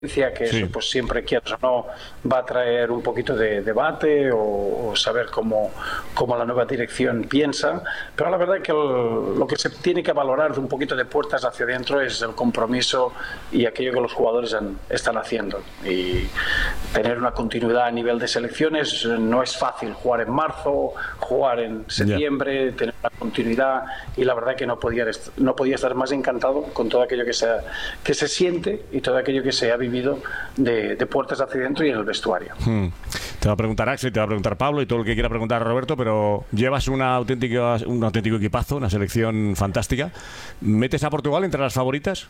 que Sí. eso pues siempre, quieras o no, va a traer un poquito de debate o saber cómo la nueva dirección piensa, pero la verdad es que lo que se tiene que valorar de un poquito de puertas hacia adentro es el compromiso y aquello que los jugadores están haciendo, y tener una continuidad a nivel de selecciones no es fácil. Jugar en marzo, jugar en septiembre, tener una continuidad, y la verdad que no podía estar más encantado con todo aquello que se siente y todo aquello que se ha vivido de puertas hacia adentro y en el vestuario. Te va a preguntar Axel, te va a preguntar Pablo y todo el que quiera preguntar a Roberto, pero llevas un auténtico equipazo, una selección fantástica. ¿Metes a Portugal entre las favoritas?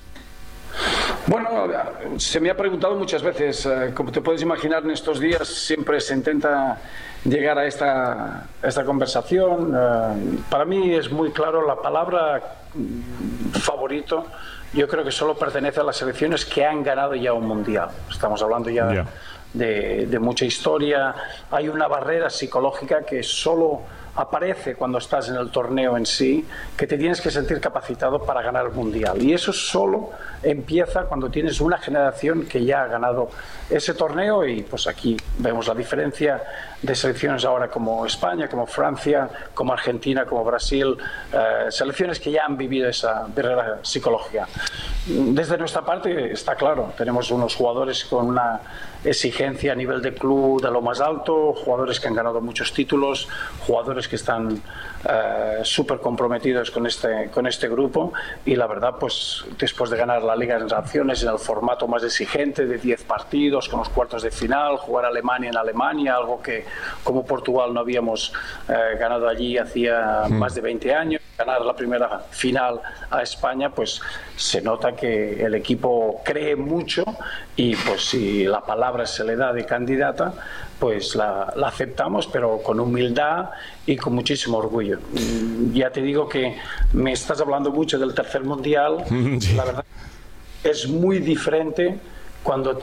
Bueno, se me ha preguntado muchas veces. Como te puedes imaginar, en estos días siempre se intenta llegar a esta conversación. Para mí es muy claro, la palabra favorito yo creo que solo pertenece a las selecciones que han ganado ya un mundial. Estamos hablando ya de mucha historia. Hay una barrera psicológica que solo aparece cuando estás en el torneo en sí, que te tienes que sentir capacitado para ganar el mundial, y eso solo empieza cuando tienes una generación que ya ha ganado ese torneo. Y pues aquí vemos la diferencia de selecciones ahora como España, como Francia, como Argentina, como Brasil, selecciones que ya han vivido esa barrera psicológica. Desde nuestra parte está claro, tenemos unos jugadores con una exigencia a nivel de club de lo más alto, jugadores que han ganado muchos títulos, jugadores que están súper comprometidos con este grupo, y la verdad, pues después de ganar la Liga de Naciones en el formato más exigente de 10 partidos, con los cuartos de final, jugar a Alemania en Alemania, algo que como Portugal no habíamos ganado allí hacía más de 20 años, ganar la primera final a España, pues se nota que el equipo cree mucho, y pues si la palabra se le da de candidata, pues la aceptamos, pero con humildad y con muchísimo orgullo. Ya te digo que me estás hablando mucho del tercer mundial. La verdad es muy diferente cuando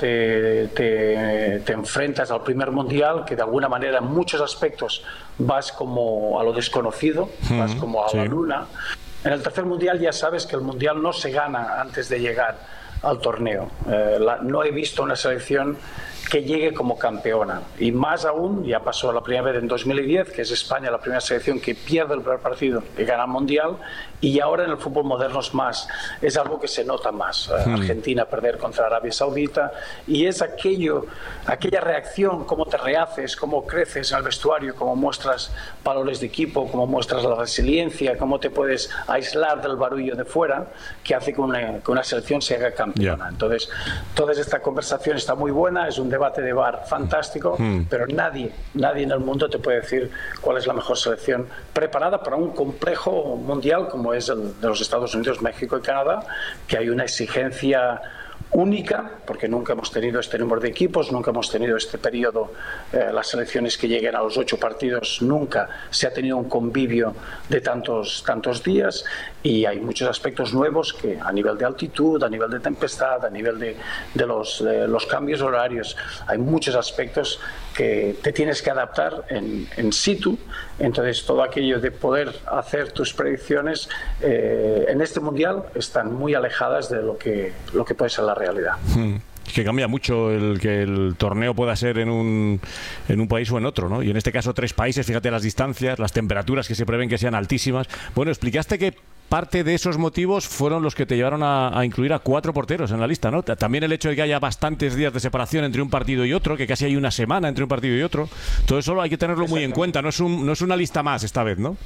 te enfrentas al primer mundial, que de alguna manera en muchos aspectos vas como a lo desconocido, vas como a la luna. En el tercer mundial ya sabes que el mundial no se gana antes de llegar al torneo. No he visto una selección que llegue como campeona, y más aún, ya pasó la primera vez en 2010, que es España la primera selección que pierde el primer partido y gana el mundial, y ahora en el fútbol moderno es algo que se nota más. Argentina perder contra Arabia Saudita, y es aquella reacción, cómo te rehaces, cómo creces en el vestuario, cómo muestras valores de equipo, cómo muestras la resiliencia, cómo te puedes aislar del barullo de fuera, que hace que una selección se haga campeona. Entonces, toda esta conversación está muy buena, es un debate de bar fantástico, pero nadie en el mundo te puede decir cuál es la mejor selección preparada para un complejo mundial como es el de los Estados Unidos, México y Canadá, que hay una exigencia única, porque nunca hemos tenido este número de equipos, nunca hemos tenido este periodo, las selecciones que lleguen a los 8 partidos, nunca se ha tenido un convivio de tantos días, y hay muchos aspectos nuevos que a nivel de altitud, a nivel de tempestad, a nivel de los cambios horarios, hay muchos aspectos que te tienes que adaptar en situ. Entonces todo aquello de poder hacer tus predicciones en este mundial están muy alejadas de lo que puede ser la realidad. Que cambia mucho el que el torneo pueda ser en un país o en otro, ¿no? Y en este caso 3 países, fíjate las distancias, las temperaturas que se prevén que sean altísimas. Bueno, explicaste que parte de esos motivos fueron los que te llevaron a incluir a 4 porteros en la lista, ¿no? También el hecho de que haya bastantes días de separación entre un partido y otro, que casi hay una semana entre un partido y otro. Todo eso hay que tenerlo muy en cuenta, no es una lista más esta vez, ¿no?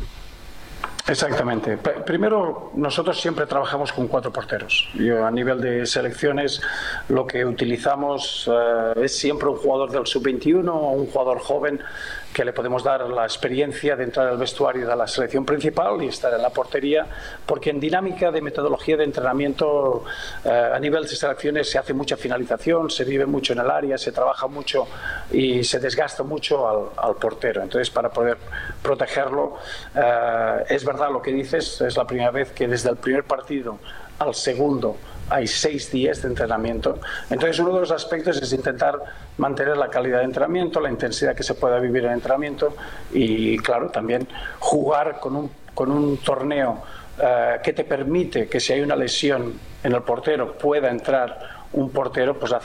Exactamente. Primero, nosotros siempre trabajamos con 4 porteros. Yo, a nivel de selecciones, lo que utilizamos es siempre un jugador del sub-21 o un jugador joven que le podemos dar la experiencia de entrar al vestuario de la selección principal y estar en la portería, porque en dinámica de metodología de entrenamiento a nivel de selecciones se hace mucha finalización, se vive mucho en el área, se trabaja mucho y se desgasta mucho al portero. Entonces, para poder protegerlo, es verdad lo que dices, es la primera vez que desde el primer partido al segundo hay 6 días de entrenamiento. Entonces, uno de los aspectos es intentar mantener la calidad de entrenamiento, la intensidad que se pueda vivir en el entrenamiento, y claro, también jugar con un torneo que te permite que si hay una lesión en el portero pueda entrar un portero pues